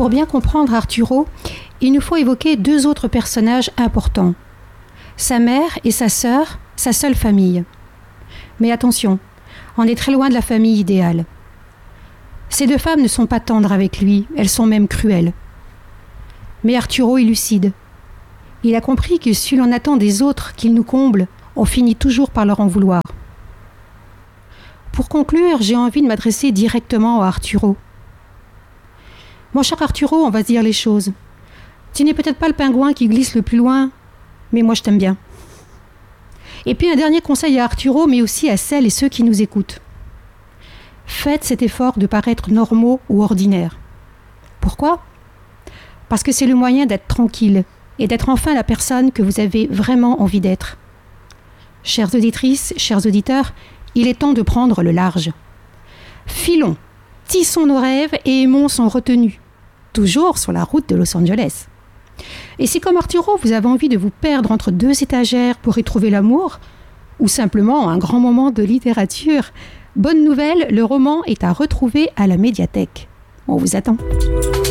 Pour bien comprendre Arturo, il nous faut évoquer deux autres personnages importants. Sa mère et sa sœur, sa seule famille. Mais attention, on est très loin de la famille idéale. Ces deux femmes ne sont pas tendres avec lui, elles sont même cruelles. Mais Arturo est lucide. Il a compris que si l'on attend des autres qu'ils nous comblent, on finit toujours par leur en vouloir. Pour conclure, j'ai envie de m'adresser directement à Arturo. Mon cher Arturo, on va se dire les choses. Tu n'es peut-être pas le pingouin qui glisse le plus loin, mais moi je t'aime bien. Et puis un dernier conseil à Arturo, mais aussi à celles et ceux qui nous écoutent. Faites cet effort de paraître normaux ou ordinaires. Pourquoi ? Parce que c'est le moyen d'être tranquille et d'être enfin la personne que vous avez vraiment envie d'être. Chères auditrices, chers auditeurs, il est temps de prendre le large. Filons, tissons nos rêves et aimons sans retenue, toujours sur la route de Los Angeles. Et si comme Arturo, vous avez envie de vous perdre entre deux étagères pour y trouver l'amour, ou simplement un grand moment de littérature, bonne nouvelle, le roman est à retrouver à la médiathèque. On vous attend.